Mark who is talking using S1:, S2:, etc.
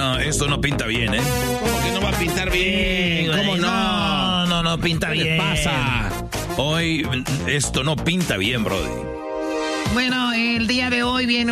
S1: No, esto no pinta bien, ¿eh?
S2: ¿Cómo que no va a pintar bien? ¿Cómo no?
S3: No pinta bien.
S2: ¿Qué pasa?
S1: Hoy esto no pinta bien, brody.
S3: Bueno, el día de hoy viene